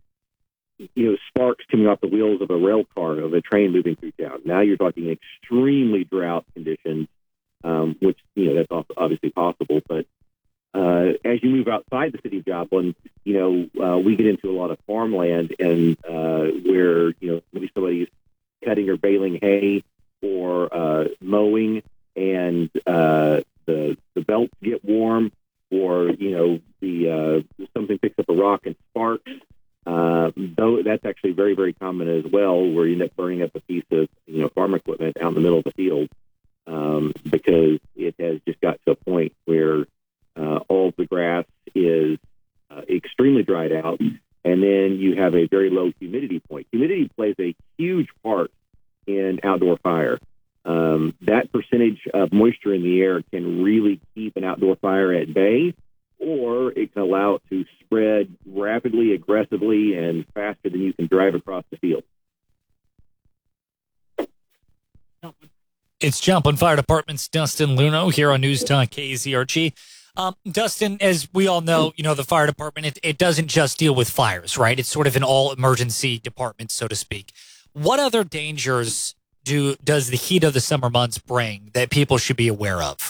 you know, sparks coming off the wheels of a rail car, of a train moving through town. Now you're talking extremely drought conditions, um, which, you know, that's obviously possible. But uh, as you move outside the city of Joplin, you know, uh, we get into a lot of farmland and uh, where, you know, maybe somebody's cutting or baling hay or uh, mowing, and uh, the the belts get warm, or, you know, the uh, something picks up a rock and sparks. Uh, though that's actually very, very common as well, where you end up burning up a piece of, you know, farm equipment out in the middle of the field, um, because it has just got to a point where uh, all of the grass is uh, extremely dried out, and then you have a very low humidity point. Humidity plays a huge part in outdoor fire. Um, that percentage of moisture in the air can really keep an outdoor fire at bay, or it can allow it to spread rapidly, aggressively, and faster than you can drive across the field. It's Joplin Fire Department's Dustin Luno here on News Talk K Z R G. Um, Dustin, as we all know, you know, the fire department, it, it doesn't just deal with fires, right? It's sort of an all-emergency department, so to speak. What other dangers do does the heat of the summer months bring that people should be aware of?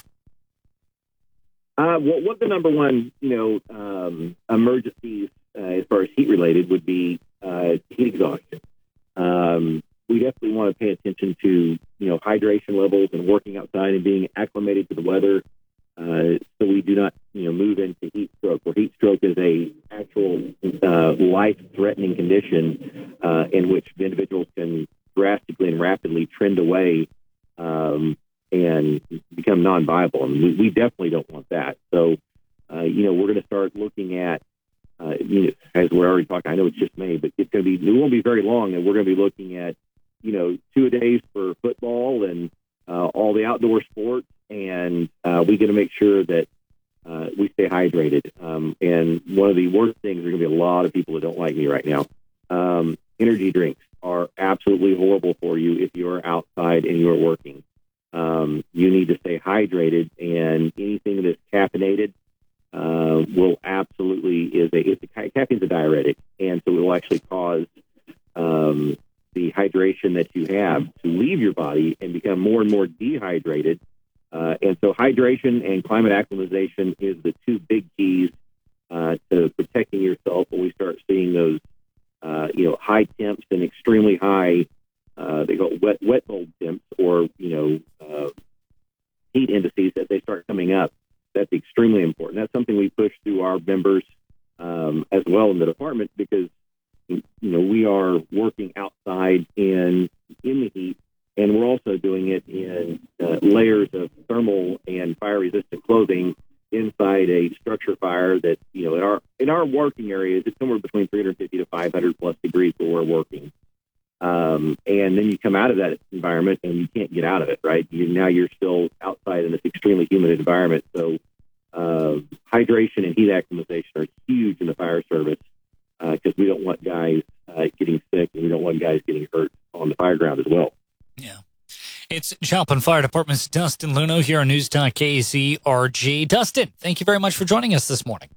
Uh, well, what the number one, you know, um, emergencies uh, as far as heat related would be uh, heat exhaustion. Um, we definitely want to pay attention to, you know, hydration levels and working outside and being acclimated to the weather, uh, so we do not, you know, move into heat stroke. Where heat stroke is a actual uh, life-threatening condition uh, in which the individuals can drastically and rapidly trend away Um, and become non-viable. And we, we definitely don't want that. So, uh, you know, we're going to start looking at, uh, you know, as we're already talking, I know it's just May, but it's going to be, it won't be very long, and we're going to be looking at, you know, two-a-days for football and uh, all the outdoor sports, and uh, we got to make sure that uh, we stay hydrated. Um, and one of the worst things, there are going to be a lot of people that don't like me right now. Um, energy drinks are absolutely horrible for you if you're outside and you're working. Um, you need to stay hydrated, and anything that is caffeinated uh, will absolutely is a, it's a caffeine's a diuretic, and so it will actually cause um, the hydration that you have to leave your body and become more and more dehydrated. Uh, and so hydration and climate acclimatization is the two big keys uh, to protecting yourself when we start seeing those, uh, you know, high temps and extremely high. Uh, they go wet, wet bulb temps, or, you know, uh, heat indices as they start coming up. That's extremely important. That's something we push through our members um, as well in the department, because, you know, we are working outside in in the heat, and we're also doing it in uh, layers of thermal and fire-resistant clothing inside a structure fire that, you know, in our in our working areas, it's somewhere between three hundred fifty to five hundred plus degrees where we're working. Um, and then you come out of that environment and you can't get out of it, right? You, now you're still outside in this extremely humid environment. So uh, hydration and heat acclimatization are huge in the fire service, because uh, we don't want guys uh, getting sick, and we don't want guys getting hurt on the fire ground as well. Yeah. It's Joplin Fire Department's Dustin Luno here on News Talk K Z R G. Dustin, thank you very much for joining us this morning.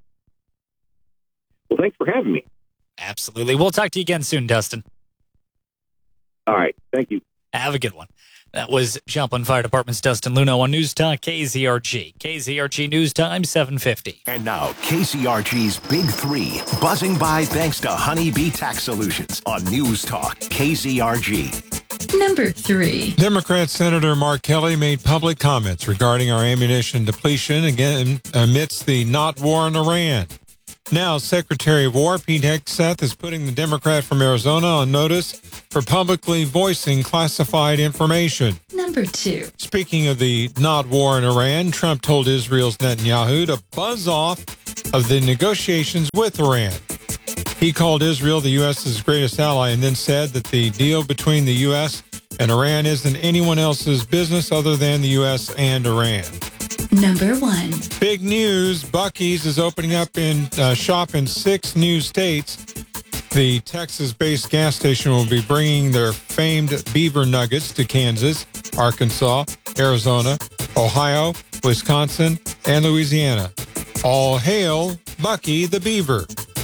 Well, thanks for having me. Absolutely. We'll talk to you again soon, Dustin. All right. Thank you. Have a good one. That was Joplin Fire Department's Dustin Luno on News Talk K Z R G. K Z R G News Time, seven fifty. And now, K Z R G's Big Three, buzzing by thanks to Honeybee Tax Solutions on News Talk K Z R G. Number three. Democrat Senator Mark Kelly made public comments regarding our ammunition depletion again amidst the not war in Iran. Now, Secretary of War Pete Hegseth is putting the Democrat from Arizona on notice for publicly voicing classified information. Number two. Speaking of the not war in Iran, Trump told Israel's Netanyahu to buzz off of the negotiations with Iran. He called Israel the U S's greatest ally and then said that the deal between the U S and Iran isn't anyone else's business other than the U S and Iran. Number one. Big news. Buc-ee's is opening up in uh, shop in six new states. The Texas-based gas station will be bringing their famed beaver nuggets to Kansas, Arkansas, Arizona, Ohio, Wisconsin, and Louisiana. All hail Buc-ee the Beaver.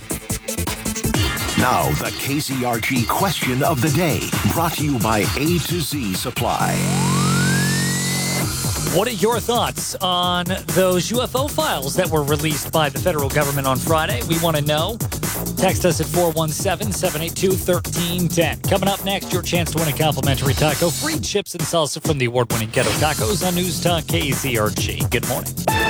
Now, the K Z R G question of the day, brought to you by A to Z Supply. What are your thoughts on those U F O files that were released by the federal government on Friday? We want to know. Text us at four one seven, seven eight two, one three one zero. Coming up next, your chance to win a complimentary taco, free chips and salsa from the award-winning Ghetto Tacos on News Talk K Z R G. Good morning.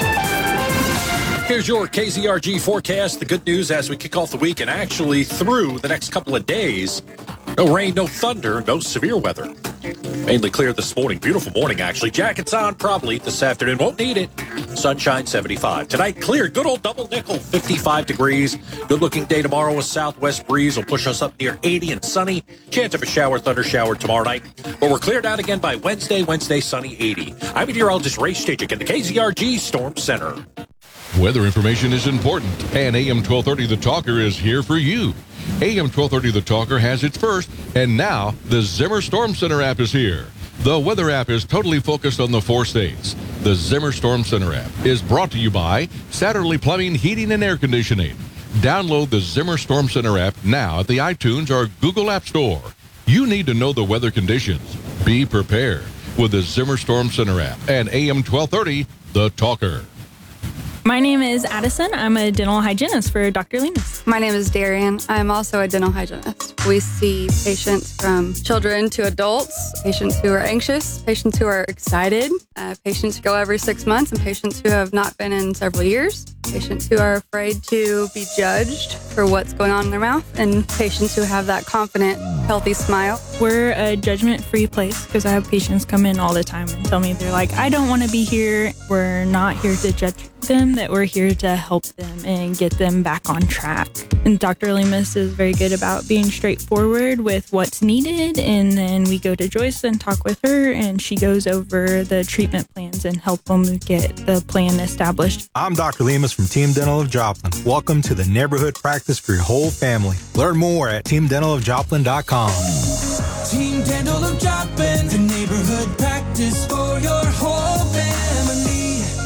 Here's your K Z R G forecast. The good news as we kick off the week and actually through the next couple of days. No rain, no thunder, no severe weather. Mainly clear this morning. Beautiful morning, actually. Jackets on probably this afternoon. Won't need it. Sunshine, seventy-five. Tonight, clear. Good old double nickel, fifty-five degrees. Good-looking day tomorrow. A southwest breeze will push us up near eighty and sunny. Chance of a shower, thunder shower tomorrow night. But we're cleared out again by Wednesday. Wednesday, sunny, eighty. I'm meteorologist Ray Stachik in the K Z R G Storm Center. Weather information is important, and A M twelve thirty The Talker is here for you. A M twelve thirty The Talker has its first, and now the Zimmer Storm Center app is here. The weather app is totally focused on the four states. The Zimmer Storm Center app is brought to you by Satterley Plumbing, Heating, and Air Conditioning. Download the Zimmer Storm Center app now at the iTunes or Google App Store. You need to know the weather conditions. Be prepared with the Zimmer Storm Center app and A M twelve thirty The Talker. My name is Addison. I'm a dental hygienist for Doctor Lemus. My name is Darian. I'm also a dental hygienist. We see patients from children to adults, patients who are anxious, patients who are excited, uh, patients who go every six months, and patients who have not been in several years, patients who are afraid to be judged for what's going on in their mouth, and patients who have that confident, healthy smile. We're a judgment-free place because I have patients come in all the time and tell me they're like, I don't want to be here. We're not here to judge them, that we're here to help them and get them back on track. And Doctor Lemus is very good about being straightforward with what's needed, and then we go to Joyce and talk with her, and she goes over the treatment plans and help them get the plan established. I'm Doctor Lemus from Team Dental of Joplin. Welcome to the neighborhood practice for your whole family. Learn more at team dental of joplin dot com. Team Dental of Joplin, the neighborhood practice for your whole family.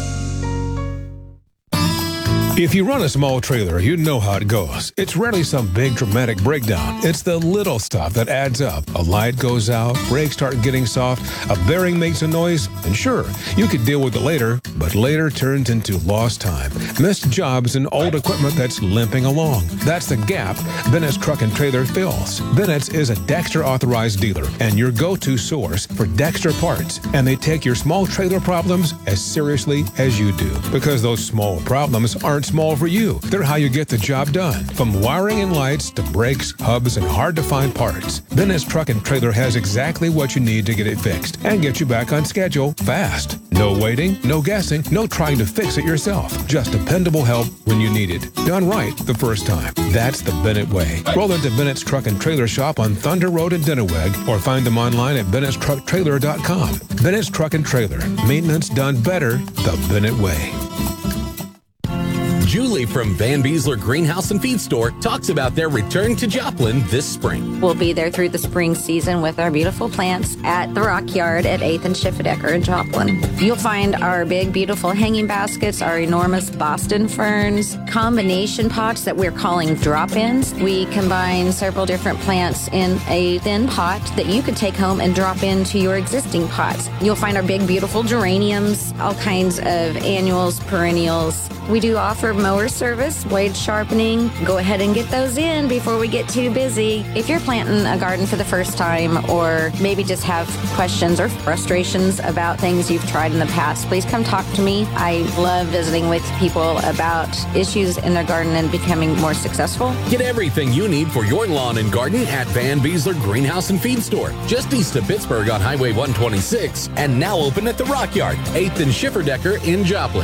If you run a small trailer, you know how it goes. It's rarely some big dramatic breakdown. It's the little stuff that adds up. A light goes out, brakes start getting soft, a bearing makes a noise, and sure, you could deal with it later, but later turns into lost time, missed jobs, and old equipment that's limping along. That's the gap Bennett's Truck and Trailer fills. Bennett's is a Dexter authorized dealer and your go-to source for Dexter parts, and they take your small trailer problems as seriously as you do, because those small problems aren't small for you. They're how you get the job done. From wiring and lights to brakes, hubs, and hard-to-find parts, Bennett's Truck and Trailer has exactly what you need to get it fixed and get you back on schedule fast. No waiting, no guessing, no trying to fix it yourself. Just dependable help when you need it. Done right the first time. That's the Bennett way. Roll into Bennett's Truck and Trailer shop on Thunder Road in Denneweg or find them online at Bennett's Truck Trailer dot com. Bennett's Truck and Trailer. Maintenance done better the Bennett way. Julie Julie from Van Beesler Greenhouse and Feed Store talks about their return to Joplin this spring. We'll be there through the spring season with our beautiful plants at the Rock Yard at eighth and Schifferdecker in Joplin. You'll find our big, beautiful hanging baskets, our enormous Boston ferns, combination pots that we're calling drop-ins. We combine several different plants in a thin pot that you could take home and drop into your existing pots. You'll find our big, beautiful geraniums, all kinds of annuals, perennials. We do offer mower service, blade sharpening. Go ahead and get those in before we get too busy. If you're planting a garden for the first time, or maybe just have questions or frustrations about things you've tried in the past, please come talk to me. I love visiting with people about issues in their garden and becoming more successful. Get everything you need for your lawn and garden at Van Beesler Greenhouse and Feed Store, just east of Pittsburgh on Highway one twenty-six, and now open at the Rock Yard, eighth and Schifferdecker in Joplin.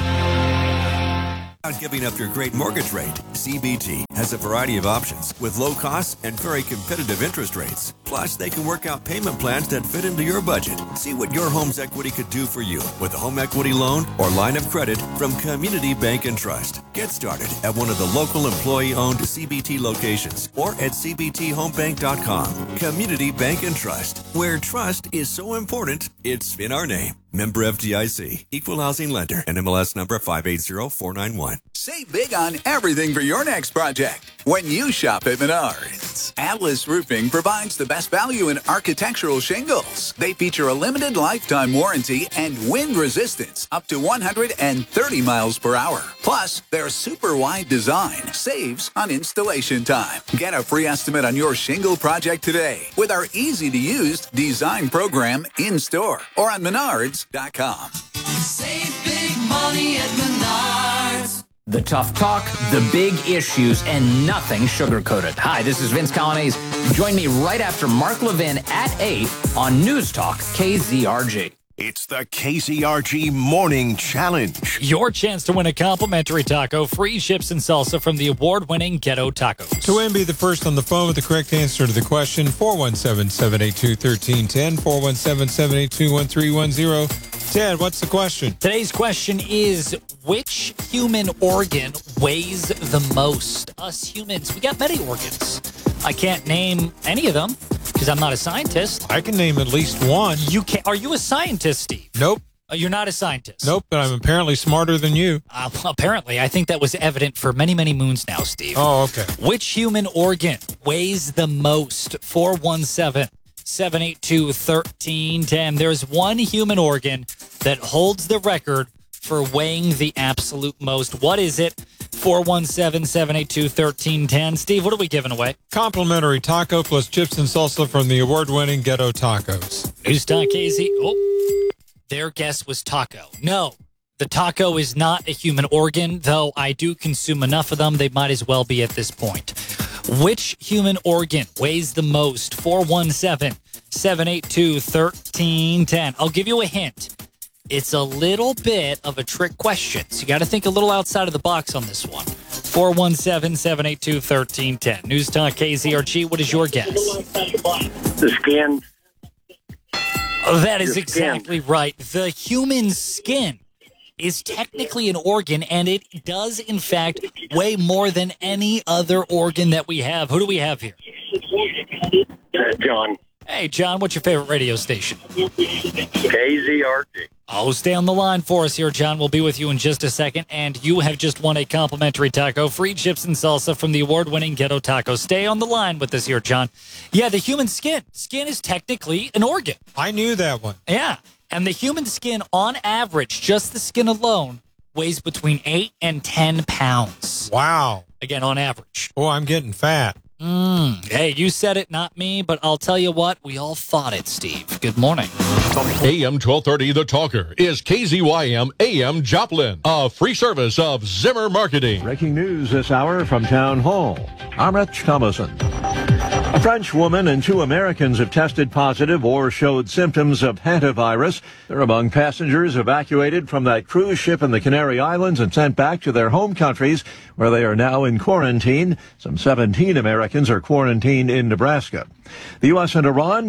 Without giving up your great mortgage rate, C B T has a variety of options with low costs and very competitive interest rates. Plus, they can work out payment plans that fit into your budget. See what your home's equity could do for you with a home equity loan or line of credit from Community Bank and Trust. Get started at one of the local employee-owned C B T locations or at c b t home bank dot com. Community Bank and Trust, where trust is so important, it's in our name. Member F D I C, Equal Housing Lender, and M L S number five eight zero four nine one. Save big on everything for your next project when you shop at Menards. Atlas Roofing provides the best value in architectural shingles. They feature a limited lifetime warranty and wind resistance up to one hundred thirty miles per hour. Plus, their super wide design saves on installation time. Get a free estimate on your shingle project today with our easy-to-use design program in-store or on menards dot com. Save big money at Menards. The tough talk, the big issues, and nothing sugar-coated. Hi, this is Vince Colonnese. Join me right after Mark Levin at eight on News Talk K Z R G. It's the K Z R G Morning Challenge. Your chance to win a complimentary taco, free chips and salsa from the award-winning Ghetto Tacos. To win, be the first on the phone with the correct answer to the question. four one seven, seven eight two, one three one zero, four one seven, seven eight two, one three one zero. Ted, what's the question? Today's question is, which human organ weighs the most? Us humans, we got many organs. I can't name any of them because I'm not a scientist. I can name at least one. You can Are you a scientist, Steve? Nope. Uh, you're not a scientist? Nope, but I'm apparently smarter than you. Uh, apparently. I think that was evident for many, many moons now, Steve. Oh, okay. Which human organ weighs the most? four one seven, seven eight two, one three one zero. There's one human organ that holds the record for weighing the absolute most. What is it? four one seven, seven eight two, one three one zero. Steve, what are we giving away? Complimentary taco plus chips and salsa from the award-winning Ghetto Tacos. News Talk K Z. Oh, their guess was taco. No, the taco is not a human organ, though I do consume enough of them, they might as well be at this point. Which human organ weighs the most? four one seven, seven eight two, one three one zero. I'll give you a hint. It's a little bit of a trick question, so you got to think a little outside of the box on this one. four one seven, seven eight two, one three one zero. News Talk K Z R G, what is your guess? The skin. Oh, that is Your exactly skin. right. The human skin is technically an organ, and it does, in fact, weigh more than any other organ that we have. Who do we have here? Uh, John. Hey, John, what's your favorite radio station? K Z R G. Oh, stay on the line for us here, John. We'll be with you in just a second. And you have just won a complimentary taco, free chips and salsa from the award-winning Ghetto Tacos. Stay on the line with us here, John. Yeah, the human skin. Skin is technically an organ. I knew that one. Yeah. And the human skin, on average, just the skin alone, weighs between eight and ten pounds. Wow. Again, on average. Oh, I'm getting fat. Mm. Hey, you said it, not me, but I'll tell you what, we all thought it, Steve. Good morning. A M twelve thirty, The Talker, is K Z Y M A M Joplin, a free service of Zimmer Marketing. Breaking news this hour from Town Hall. I'm Rich Thomason. A French woman and two Americans have tested positive or showed symptoms of hantavirus. They're among passengers evacuated from that cruise ship in the Canary Islands and sent back to their home countries, where they are now in quarantine. Some seventeen Americans are quarantined in Nebraska. The U S and Iran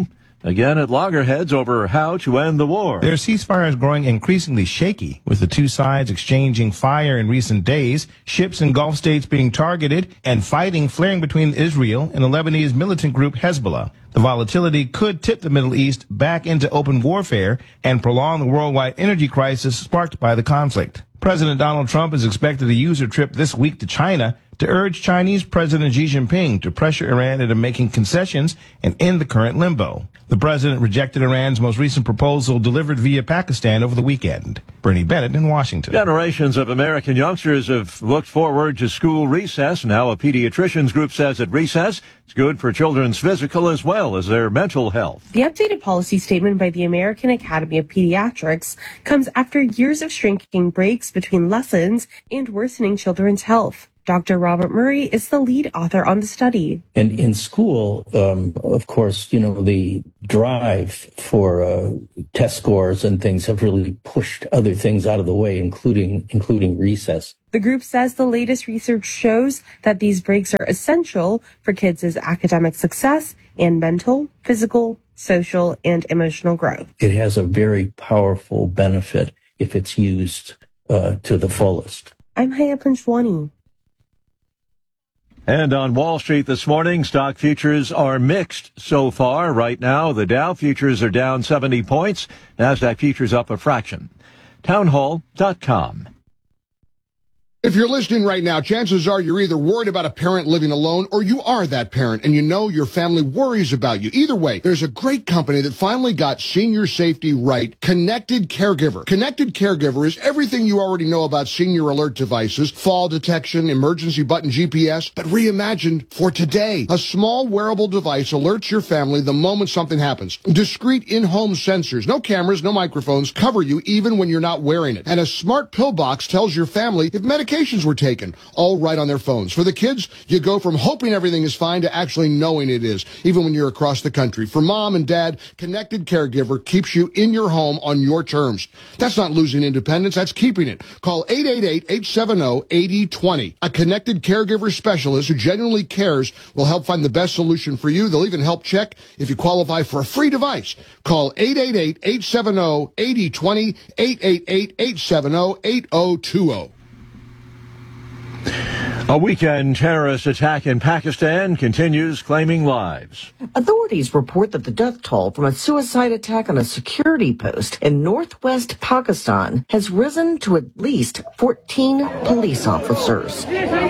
again at loggerheads over how to end the war. Their ceasefire is growing increasingly shaky, with the two sides exchanging fire in recent days, ships in Gulf states being targeted, and fighting flaring between Israel and the Lebanese militant group Hezbollah. The volatility could tip the Middle East back into open warfare and prolong the worldwide energy crisis sparked by the conflict. President Donald Trump is expected to use a trip this week to China to urge Chinese President Xi Jinping to pressure Iran into making concessions and end the current limbo. The president rejected Iran's most recent proposal delivered via Pakistan over the weekend. Bernie Bennett in Washington. Generations of American youngsters have looked forward to school recess. Now a pediatricians group says at recess, it's good for children's physical as well as their mental health. The updated policy statement by the American Academy of Pediatrics comes after years of shrinking breaks between lessons and worsening children's health. Doctor Robert Murray is the lead author on the study. And in school, um, of course, you know, the drive for uh, test scores and things have really pushed other things out of the way, including including recess. The group says the latest research shows that these breaks are essential for kids' academic success and mental, physical, social, and emotional growth. It has a very powerful benefit if it's used uh, to the fullest. I'm Haya Panchwani. And on Wall Street this morning, stock futures are mixed so far. Right now, the Dow futures are down seventy points. NASDAQ futures up a fraction. townhall dot com. If you're listening right now, chances are you're either worried about a parent living alone or you are that parent and you know your family worries about you. Either way, there's a great company that finally got senior safety right, Connected Caregiver. Connected Caregiver is everything you already know about senior alert devices, fall detection, emergency button G P S, but reimagined for today. A small wearable device alerts your family the moment something happens. Discrete in-home sensors, no cameras, no microphones, cover you even when you're not wearing it. And a smart pill box tells your family if medication were taken, all right on their phones. For the kids, you go from hoping everything is fine to actually knowing it is, even when you're across the country. For mom and dad, Connected Caregiver keeps you in your home on your terms. That's not losing independence, that's keeping it. Call eight eight eight, eight seven zero, eight zero two zero. A Connected Caregiver specialist who genuinely cares will help find the best solution for you. They'll even help check if you qualify for a free device. Call eight eight eight, eight seven zero, eight zero two zero, eight eight eight, eight seven zero, eight zero two zero. A weekend terrorist attack in Pakistan continues, claiming lives. Authorities report that the death toll from a suicide attack on a security post in northwest Pakistan has risen to at least fourteen police officers.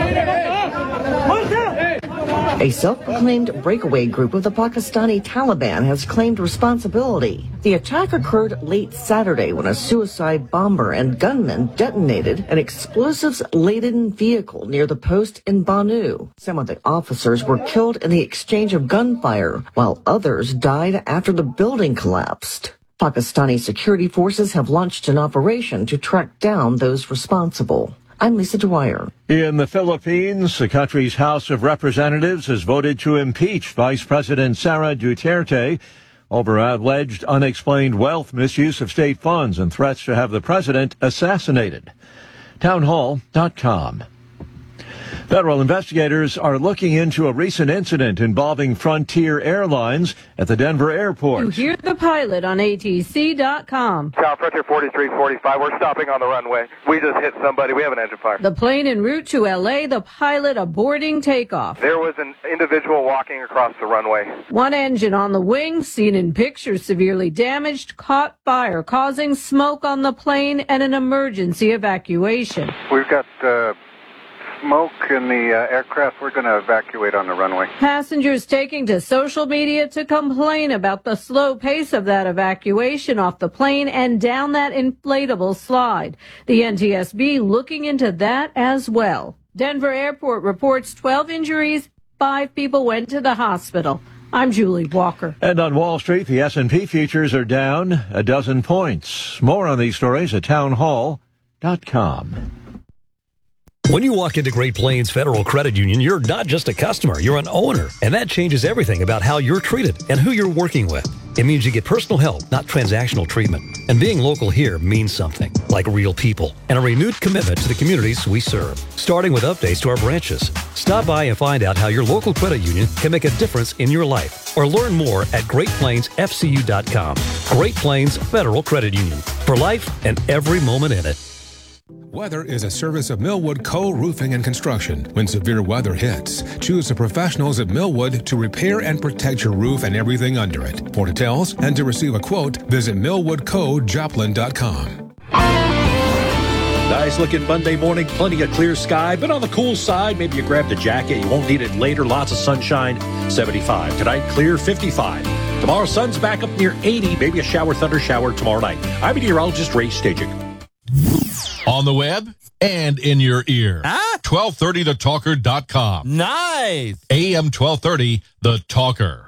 A self-proclaimed breakaway group of the Pakistani Taliban has claimed responsibility. The attack occurred late Saturday when a suicide bomber and gunman detonated an explosives-laden vehicle near the post in Banu. Some of the officers were killed in the exchange of gunfire, while others died after the building collapsed. Pakistani security forces have launched an operation to track down those responsible. I'm Lisa Dwyer. In the Philippines, the country's House of Representatives has voted to impeach Vice President Sara Duterte over alleged unexplained wealth, misuse of state funds, and threats to have the president assassinated. townhall dot com. Federal investigators are looking into a recent incident involving Frontier Airlines at the Denver airport. You hear the pilot on A T C dot com. South Frontier forty-three forty-five. We're stopping on the runway. We just hit somebody. We have an engine fire. The plane en route to L A, the pilot aborting takeoff. There was an individual walking across the runway. One engine on the wing, seen in pictures severely damaged, caught fire, causing smoke on the plane and an emergency evacuation. We've got uh, smoke in the uh, aircraft. We're going to evacuate on the runway. Passengers taking to social media to complain about the slow pace of that evacuation off the plane and down that inflatable slide. The N T S B looking into that as well. Denver Airport reports twelve injuries. Five people went to the hospital. I'm Julie Walker. And on Wall Street, the S and P futures are down a dozen points. More on these stories at townhall dot com. When you walk into Great Plains Federal Credit Union, you're not just a customer, you're an owner. And that changes everything about how you're treated and who you're working with. It means you get personal help, not transactional treatment. And being local here means something. like real people, and a renewed commitment to the communities we serve. Starting with updates to our branches. Stop by and find out how your local credit union can make a difference in your life, or learn more at great plains f c u dot com. Great Plains Federal Credit Union, for life and every moment in it. Weather is a service of Millwood Co. Roofing and Construction. When severe weather hits, choose the professionals at Millwood to repair and protect your roof and everything under it. For details and to receive a quote, visit millwood co joplin dot com. Nice looking Monday morning, plenty of clear sky, but on the cool side, maybe you grab the jacket. You won't need it later. Lots of sunshine, seventy-five. Tonight, clear, fifty-five. Tomorrow, sun's back up near eighty. Maybe a shower, thunder shower tomorrow night. I'm meteorologist Ray Stagik. On the web and in your ear. Huh? twelve thirty the talker dot com. Nice. A M twelve thirty The Talker.